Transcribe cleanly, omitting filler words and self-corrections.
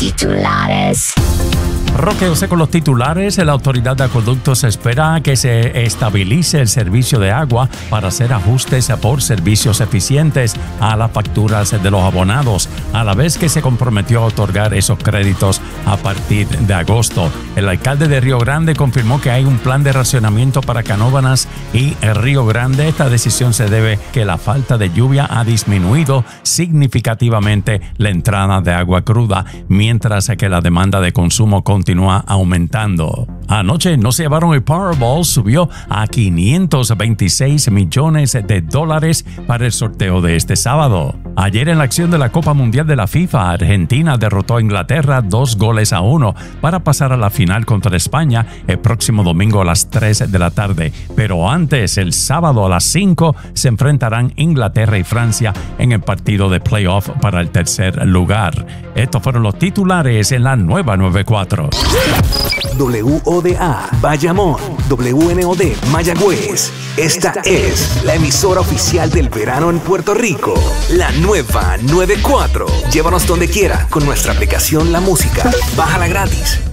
titulares. Roque José con los titulares. La autoridad de acueductos espera que se estabilice el servicio de agua para hacer ajustes por servicios eficientes a las facturas de los abonados, a la vez que se comprometió a otorgar esos créditos a partir de agosto. El alcalde de Río Grande confirmó que hay un plan de racionamiento para Canóvanas y Río Grande. Esta decisión se debe a que la falta de lluvia ha disminuido significativamente la entrada de agua cruda, mientras que la demanda de consumo continúa aumentando. Anoche no se llevaron el Powerball, subió a $526 millones para el sorteo de este sábado. Ayer en la acción de la Copa Mundial de la FIFA, Argentina derrotó a Inglaterra 2-1 para pasar a la final contra España el próximo domingo a las 3 de la tarde. Pero antes, el sábado a las 5, se enfrentarán Inglaterra y Francia en el partido de playoff para el tercer lugar. Estos fueron los titulares en la nueva 94. WODA Bayamón, WNOD Mayagüez. Esta es la emisora oficial del verano en Puerto Rico. La nueva 94. Llévanos donde quiera con nuestra aplicación La Música. Bájala gratis.